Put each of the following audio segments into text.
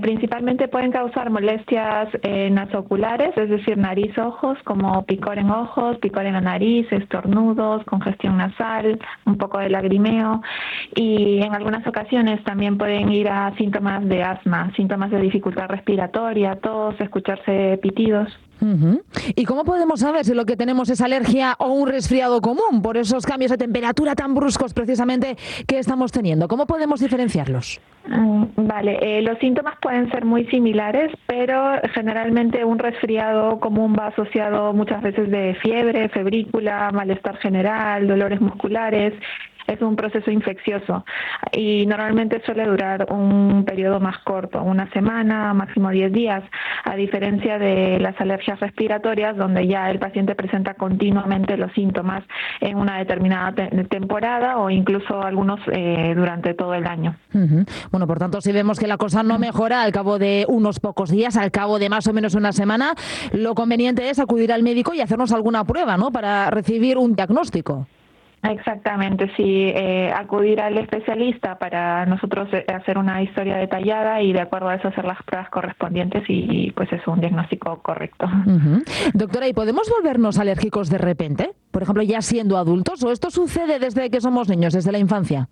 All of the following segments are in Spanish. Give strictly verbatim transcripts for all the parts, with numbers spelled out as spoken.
principalmente pueden causar molestias eh, nasoculares, es decir, nariz, ojos, como picor en ojos, picor en la nariz, estornudos, congestión nasal, un poco de lagrimeo, y en algunas ocasiones también pueden ir a síntomas de asma, síntomas de dificultad respiratoria, tos, escucharse pitidos. Uh-huh. ¿Y cómo podemos saber si lo que tenemos es alergia o un resfriado común por esos cambios de temperatura tan bruscos precisamente que estamos teniendo? ¿Cómo podemos diferenciarlos? Mm, Vale, eh, los síntomas pueden ser muy similares, pero generalmente un resfriado común va asociado muchas veces de fiebre, febrícula, malestar general, dolores musculares. Es un proceso infeccioso y normalmente suele durar un periodo más corto, una semana, máximo diez días, a diferencia de las alergias respiratorias, donde ya el paciente presenta continuamente los síntomas en una determinada te- temporada o incluso algunos eh, durante todo el año. Uh-huh. Bueno, por tanto, si vemos que la cosa no mejora al cabo de unos pocos días, al cabo de más o menos una semana, lo conveniente es acudir al médico y hacernos alguna prueba, ¿no?, para recibir un diagnóstico. Exactamente, sí, eh, acudir al especialista para nosotros eh, hacer una historia detallada y de acuerdo a eso hacer las pruebas correspondientes y, y pues es un diagnóstico correcto. Uh-huh. Doctora, ¿y podemos volvernos alérgicos de repente? Por ejemplo, ya siendo adultos, ¿o esto sucede desde que somos niños, desde la infancia?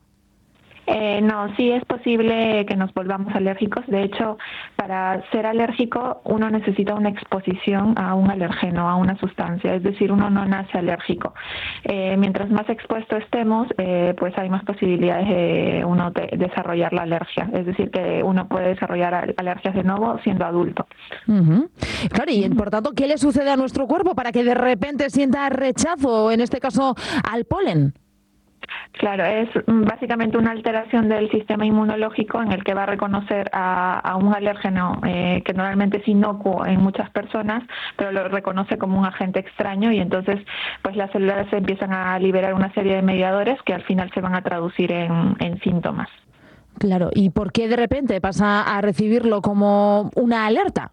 Eh, no, sí es posible que nos volvamos alérgicos. De hecho, para ser alérgico uno necesita una exposición a un alergeno, a una sustancia. Es decir, uno no nace alérgico. Eh, mientras más expuesto estemos, eh, pues hay más posibilidades de uno de desarrollar la alergia. Es decir, que uno puede desarrollar al- alergias de nuevo siendo adulto. Uh-huh. Claro, y por tanto, ¿qué le sucede a nuestro cuerpo para que de repente sienta rechazo, en este caso, al polen? Claro, es mm, básicamente una alteración del sistema inmunológico en el que va a reconocer a, a un alérgeno eh, que normalmente es inocuo en muchas personas, pero lo reconoce como un agente extraño y entonces pues las células empiezan a liberar una serie de mediadores que al final se van a traducir en, en síntomas. Claro, ¿y por qué de repente pasa a recibirlo como una alerta?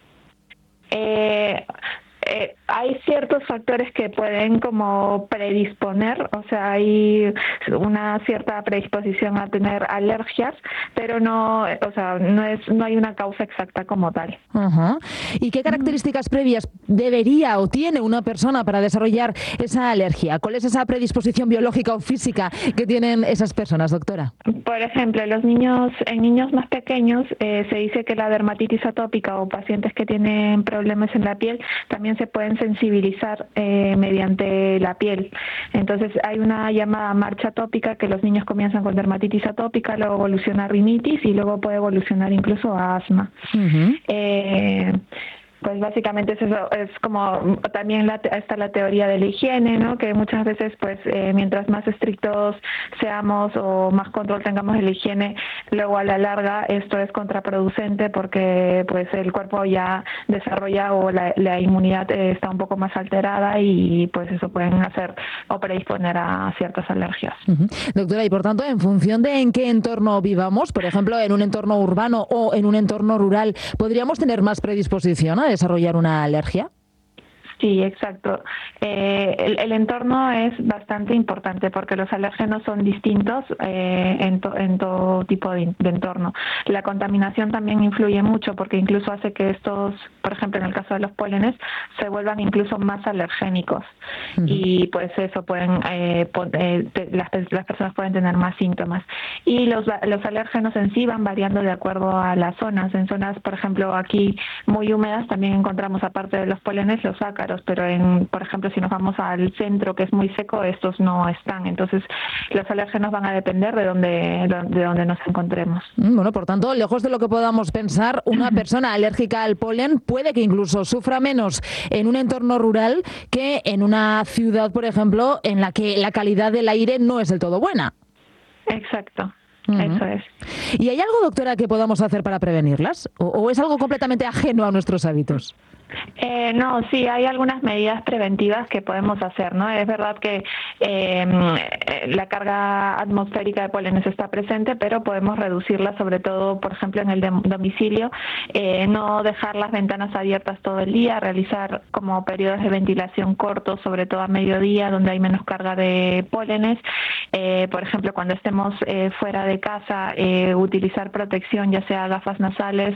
Eh, eh, hay ciertos factores que pueden como predisponer, o sea, hay una cierta predisposición a tener alergias, pero no, o sea, no es, no hay una causa exacta como tal. Ajá. ¿Y qué características previas debería o tiene una persona para desarrollar esa alergia? ¿Cuál es esa predisposición biológica o física que tienen esas personas, doctora? Por ejemplo, los niños, en niños más pequeños eh, se dice que la dermatitis atópica o pacientes que tienen problemas en la piel también se pueden sensibilizar eh, mediante la piel. Entonces hay una llamada marcha atópica que los niños comienzan con dermatitis atópica, luego evoluciona a rinitis y luego puede evolucionar incluso a asma. Uh-huh. Eh, Pues básicamente es eso, es como también la, está la teoría de la higiene, ¿no? Que muchas veces pues eh, mientras más estrictos seamos o más control tengamos de la higiene, luego a la larga esto es contraproducente porque pues el cuerpo ya desarrolla o la, la inmunidad eh, está un poco más alterada y pues eso pueden hacer o predisponer a ciertas alergias. Uh-huh. Doctora, y por tanto, en función de en qué entorno vivamos, por ejemplo, en un entorno urbano o en un entorno rural, ¿podríamos tener más predisposición a desarrollar una alergia? Sí, exacto. Eh, el, el entorno es bastante importante porque los alérgenos son distintos eh, en, to, en todo tipo de, de entorno. La contaminación también influye mucho porque incluso hace que estos, por ejemplo, en el caso de los pólenes, se vuelvan incluso más alergénicos. Uh-huh. Y pues eso pueden, eh, eh, te, las, las personas pueden tener más síntomas. Y los, los alérgenos en sí van variando de acuerdo a las zonas. En zonas, por ejemplo, aquí muy húmedas también encontramos, aparte de los pólenes, los ácaros. Pero, en, por ejemplo, si nos vamos al centro, que es muy seco, estos no están. Entonces, los alérgenos van a depender de donde, de donde nos encontremos. Bueno, por tanto, lejos de lo que podamos pensar, una persona alérgica al polen puede que incluso sufra menos en un entorno rural que en una ciudad, por ejemplo, en la que la calidad del aire no es del todo buena. Exacto. Uh-huh. Eso es. ¿Y hay algo, doctora, que podamos hacer para prevenirlas? ¿O, o es algo completamente ajeno a nuestros hábitos? Eh, no, sí, hay algunas medidas preventivas que podemos hacer, ¿no? Es verdad que eh, la carga atmosférica de pólenes está presente, pero podemos reducirla, sobre todo, por ejemplo, en el domicilio, eh, no dejar las ventanas abiertas todo el día, realizar como periodos de ventilación cortos, sobre todo a mediodía, donde hay menos carga de pólenes. Eh, por ejemplo, cuando estemos eh, fuera de casa, eh, utilizar protección, ya sea gafas nasales